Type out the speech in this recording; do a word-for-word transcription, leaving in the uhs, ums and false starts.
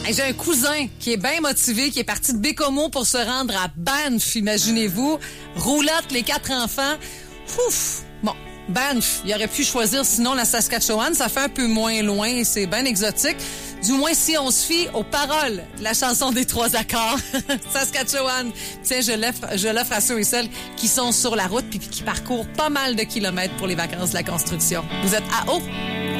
Hey, j'ai un cousin qui est bien motivé, qui est parti de Bécomo pour se rendre à Banff, imaginez-vous. Roulotte, les quatre enfants. Ouf! Bon, Banff, il aurait pu choisir sinon la Saskatchewan. Ça fait un peu moins loin, c'est bien exotique. Du moins, si on se fie aux paroles de la chanson des trois accords. Saskatchewan. Tiens, je l'offre, je l'offre à ceux et celles qui sont sur la route puis qui parcourent pas mal de kilomètres pour les vacances de la construction. Vous êtes à haut.